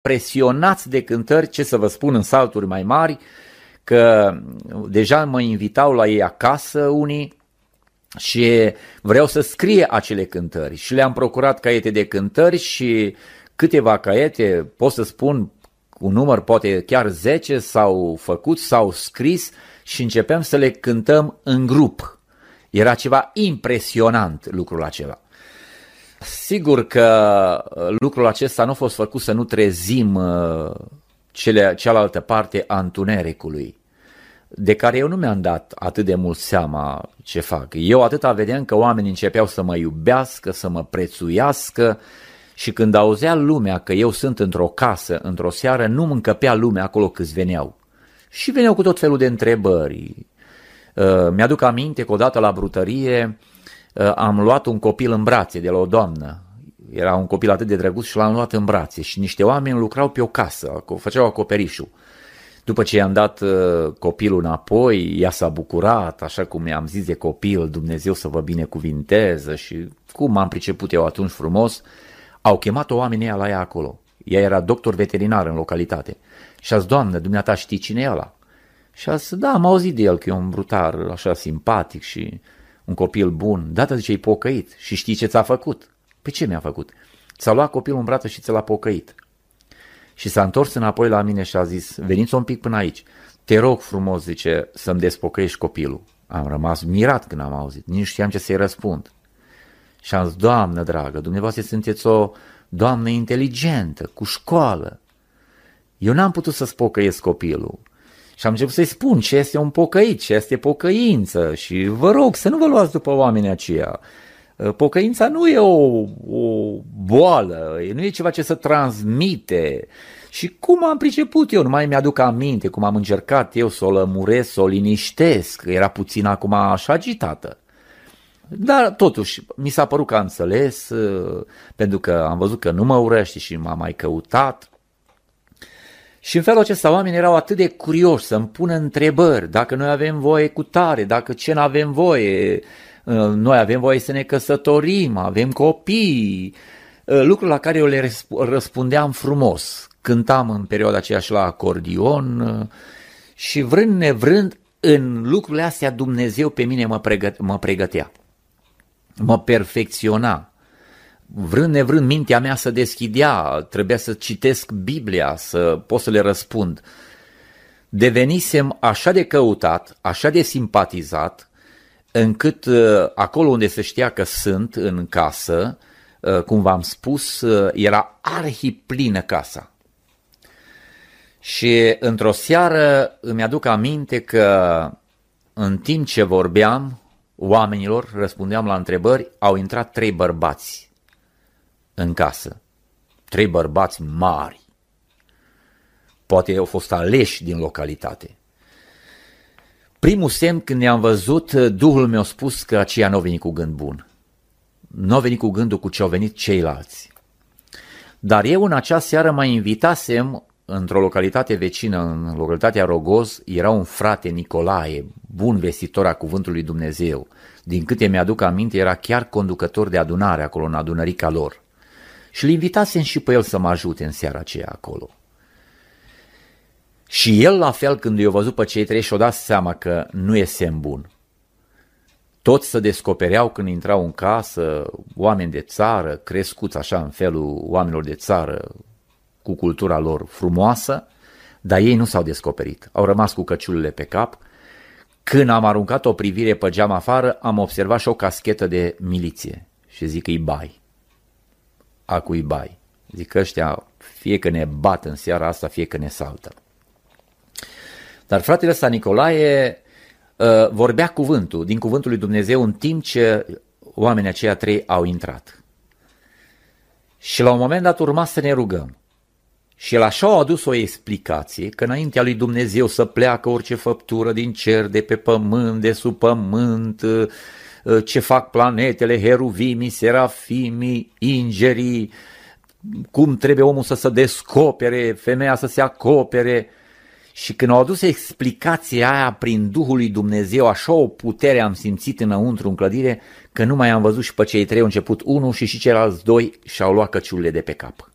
presionați de cântări, ce să vă spun, în salturi mai mari, că deja mă invitau la ei acasă unii și vreau să scrie acele cântări și le-am procurat caiete de cântări și câteva caiete, pot să spun un număr, poate chiar 10 s-au făcut, s-au scris și începem să le cântăm în grup. Era ceva impresionant lucrul acela. Sigur că lucrul acesta nu a fost făcut să nu trezim cealaltă parte a întunericului, de care eu nu mi-am dat atât de mult seama ce fac. Eu atâta vedeam că oamenii începeau să mă iubească, să mă prețuiască și când auzea lumea că eu sunt într-o casă, într-o seară, nu mă încăpea lumea acolo câți veneau. Și veneau cu tot felul de întrebări. Mi-aduc aminte că odată la brutărie am luat un copil în brațe de la o doamnă. Era un copil atât de drăguț și l-am luat în brațe și niște oameni lucrau pe o casă, făceau acoperișul. După ce i-am dat copilul înapoi, ea s-a bucurat, așa cum i-am zis de copil, Dumnezeu să vă binecuvinteze și cum am priceput eu atunci frumos, au chemat-o oamenii ăia la ea acolo. Ea era doctor veterinar în localitate. Și a zis, Doamnă, dumneata știi cine e ăla? Și a zis, da, am auzit de el că e un brutar așa simpatic și un copil bun. Data zice, e pocăit și știi ce ți-a făcut? Păi ce mi-a făcut? Ți-a luat copilul în brață și ți l-a pocăit. Și s-a întors înapoi la mine și a zis, veniți un pic până aici. Te rog frumos, zice, să-mi despocăiești copilul. Am rămas mirat când am auzit, nici știam ce să-i răspund. Și am zis, Doamnă dragă, dumneavoastră sunteți o doamnă inteligentă, cu școală. Eu n-am putut să-ți pocăiesc copilul. Și am început să-i spun ce este un pocăit, ce este pocăință și vă rog să nu vă luați după oamenii aceia. Pocăința nu e o boală, nu e ceva ce să transmite. Și cum am priceput eu, nu mai mi-aduc aminte cum am încercat eu să o lămuresc, să o liniștesc, era puțin acum așa agitată. Dar totuși mi s-a părut că am înțeles, pentru că am văzut că nu mă urăște și m-a mai căutat. Și în felul acesta oamenii erau atât de curioși să-mi pună întrebări, dacă noi avem voie cu tare, dacă ce n-avem voie, noi avem voie să ne căsătorim, avem copii, lucruri la care eu le răspundeam frumos. Cântam în perioada aceea și la acordion și vrând nevrând în lucrurile astea Dumnezeu pe mine mă pregătea, mă perfecționa. Vrând nevrând mintea mea să deschidea, trebuia să citesc Biblia, să pot să le răspund. Devenisem așa de căutat, așa de simpatizat, încât acolo unde se știa că sunt, în casă, cum v-am spus, era arhiplină casa. Și într-o seară îmi aduc aminte că în timp ce vorbeam oamenilor, răspundeam la întrebări, au intrat 3 bărbați în casă. 3 bărbați mari. Poate au fost aleși din localitate. Primul semn când i-am văzut, Duhul mi-a spus că aceia n-au venit cu gând bun. Nu au venit cu gândul cu ce au venit ceilalți. Dar eu în acea seară mă invitasem într-o localitate vecină, în localitatea Rogoz, era un frate Nicolae, bun vestitor a cuvântului Dumnezeu. Din câte mi-aduc aminte, era chiar conducător de adunare acolo, în adunărica lor. Și îl invitasem și pe el să mă ajute în seara aceea acolo. Și el, la fel, când i-a văzut pe cei 3 și-a dat seama că nu e semn bun. Toți se descopereau când intrau în casă, oameni de țară, crescuți așa în felul oamenilor de țară, cu cultura lor frumoasă, dar ei nu s-au descoperit. Au rămas cu căciulile pe cap. Când am aruncat o privire pe geam afară, am observat și o caschetă de miliție. Și zic că-i bai. Acu-i bai. Zic că ăștia fie că ne bat în seara asta, fie că ne saltă. Dar fratele ăsta Nicolae vorbea cuvântul, din cuvântul lui Dumnezeu, în timp ce oamenii aceia 3 au intrat. Și la un moment dat urma să ne rugăm. Și el așa a adus o explicație că înaintea lui Dumnezeu să pleacă orice făptură din cer, de pe pământ, de sub pământ, ce fac planetele, heruvimii, serafimii, îngerii, cum trebuie omul să se descopere, femeia să se acopere. Și când au adus explicația aia prin Duhul lui Dumnezeu, așa o putere am simțit înăuntru în clădire, că nu mai am văzut și pe cei 3, au început unul și ceilalți 2 și-au luat căciulile de pe cap.